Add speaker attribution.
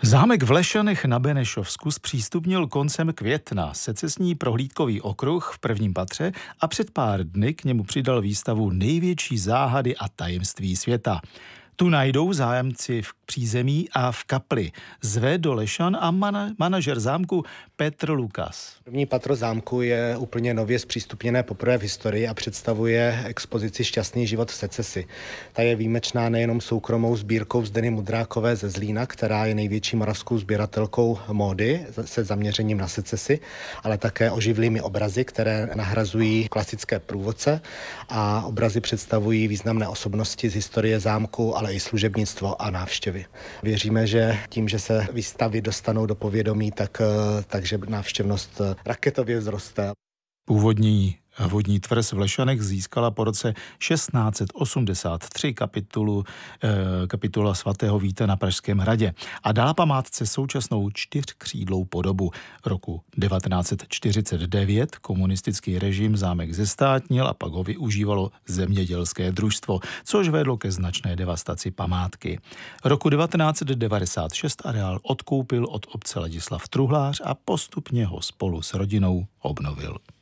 Speaker 1: Zámek v Lešanech na Benešovsku zpřístupnil koncem května secesní prohlídkový okruh v prvním patře a před pár dny k němu přidal výstavu Největší záhady a tajemství světa. Tu najdou zájemci v přízemí a v kapli. Zve do Lešan a manažer zámku Petr Lukas.
Speaker 2: První patro zámku je úplně nově zpřístupněné poprvé v historii a představuje expozici Šťastný život v secesi. Ta je výjimečná nejenom soukromou sbírkou Zdeny Mudrákové ze Zlína, která je největší moravskou sběratelkou módy se zaměřením na secesi, ale také oživlými obrazy, které nahrazují klasické průvodce, a obrazy představují významné osobnosti z historie zámku, ale i služebnictvo a návštěvy. Věříme, že tím, že se výstavy dostanou do povědomí, takže návštěvnost raketově vzroste.
Speaker 1: Původní vodní tvrz v Lešanech získala po roce 1683 kapitula svatého Víta na Pražském hradě a dala památce současnou čtyřkřídlou podobu. Roku 1949 komunistický režim zámek zestátnil a pak ho využívalo zemědělské družstvo, což vedlo ke značné devastaci památky. Roku 1996 areál odkoupil od obce Ladislav Truhlář a postupně ho spolu s rodinou obnovil.